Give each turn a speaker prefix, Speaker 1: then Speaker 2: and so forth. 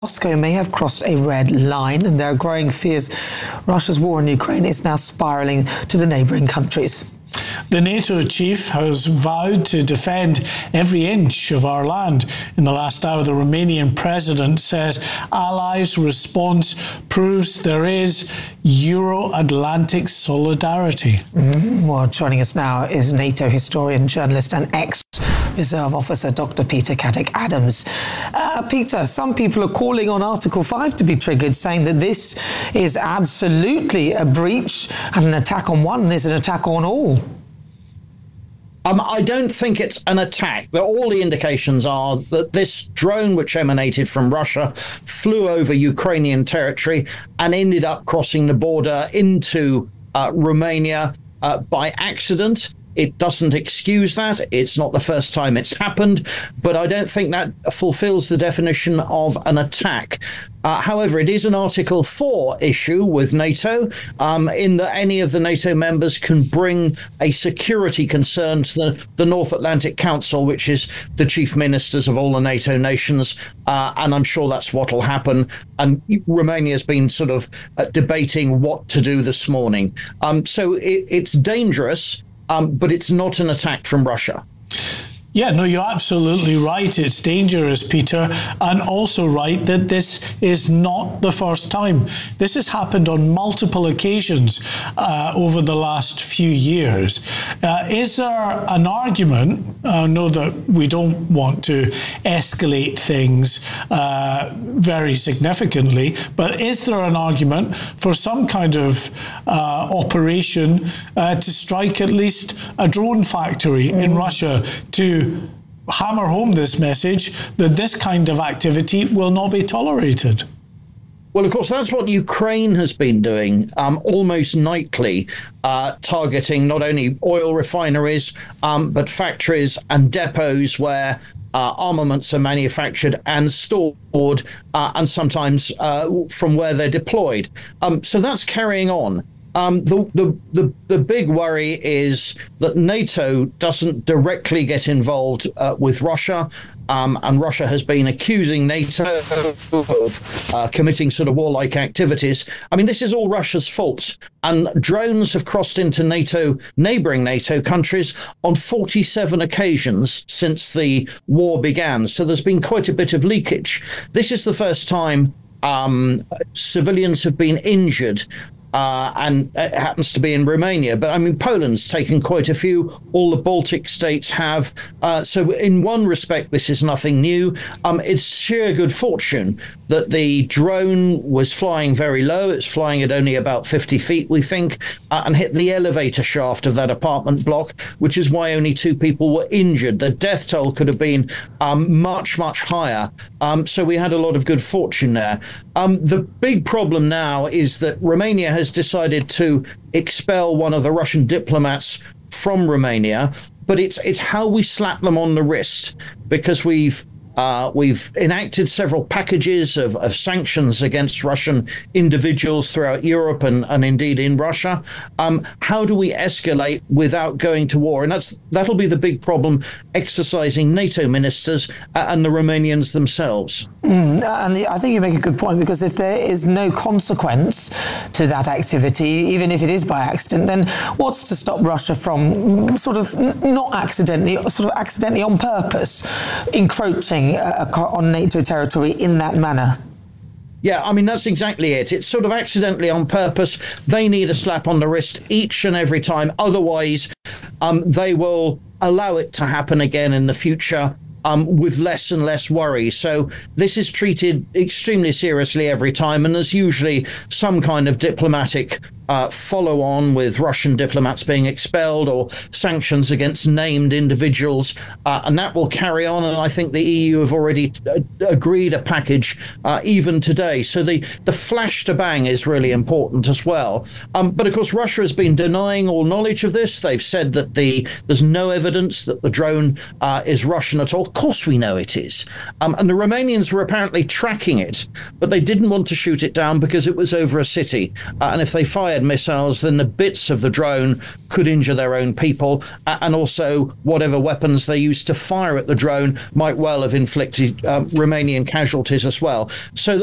Speaker 1: Moscow may have crossed a red line, and there are growing fears Russia's war in Ukraine is now spiralling to the neighbouring countries.
Speaker 2: The NATO chief has vowed to defend every inch of our land. In the last hour, the Romanian president says allies' response proves there is Euro-Atlantic solidarity.
Speaker 1: Well, joining us now is NATO historian, journalist and ex-reserve officer Dr. Peter Caddick-Adams. Peter, some people are calling on Article 5 to be triggered, saying that this is absolutely a breach, and an attack on one is an attack on all.
Speaker 3: I don't think it's an attack, but all the indications are that this drone, which emanated from Russia, flew over Ukrainian territory and ended up crossing the border into Romania by accident. It doesn't excuse that. It's not the first time it's happened, but I don't think that fulfills the definition of an attack. However, it is an Article 4 issue with NATO, in that any of the NATO members can bring a security concern to the North Atlantic Council, which is the chief ministers of all the NATO nations, and I'm sure that's what will happen. And Romania's been sort of debating what to do this morning. So it's dangerous. But it's not an attack from Russia.
Speaker 2: Yeah, no, you're absolutely right. It's dangerous, Peter, and also right that this is not the first time. This has happened on multiple occasions over the last few years. Is there an argument? I know that we don't want to escalate things very significantly, but is there an argument for some kind of operation to strike at least a drone factory in Russia to hammer home this message that this kind of activity will not be tolerated?
Speaker 3: Well, of course, that's what Ukraine has been doing almost nightly, targeting not only oil refineries, but factories and depots where armaments are manufactured and stored, and sometimes from where they're deployed. So that's carrying on. The big worry is that NATO doesn't directly get involved with Russia, and Russia has been accusing NATO of committing sort of warlike activities. I mean, this is all Russia's fault, and drones have crossed into neighbouring NATO countries on 47 occasions since the war began. So there's been quite a bit of leakage. This is the first time civilians have been injured. And it happens to be in Romania. But I mean, Poland's taken quite a few. All the Baltic states have. So in one respect, this is nothing new. It's sheer good fortune that the drone was flying very low. It's flying at only about 50 feet, we think, and hit the elevator shaft of that apartment block, which is why only 2 people were injured. The death toll could have been much, much higher. So we had a lot of good fortune there. The big problem now is that Romania has decided to expel one of the Russian diplomats from Romania, but it's how we slap them on the wrist, because we've enacted several packages of sanctions against Russian individuals throughout Europe and indeed in Russia. How do we escalate without going to war? And that'll be the big problem, exercising NATO ministers and the Romanians themselves.
Speaker 1: And I think you make a good point, because if there is no consequence to that activity, even if it is by accident, then what's to stop Russia from sort of not accidentally, sort of accidentally on purpose, encroaching on NATO territory in that manner?
Speaker 3: Yeah, I mean, that's exactly it. It's sort of accidentally on purpose. They need a slap on the wrist each and every time. Otherwise, they will allow it to happen again in the future. With less and less worry. So this is treated extremely seriously every time, and there's usually some kind of diplomatic follow on with Russian diplomats being expelled or sanctions against named individuals, and that will carry on. And I think the EU have already agreed a package even today. So the flash to bang is really important as well. But of course, Russia has been denying all knowledge of this. They've said that there's no evidence that the drone is Russian at all. Of course we know it is. And the Romanians were apparently tracking it, but they didn't want to shoot it down because it was over a city. And if they fired fired missiles, then the bits of the drone could injure their own people, and also whatever weapons they used to fire at the drone might well have inflicted Romanian casualties as well. So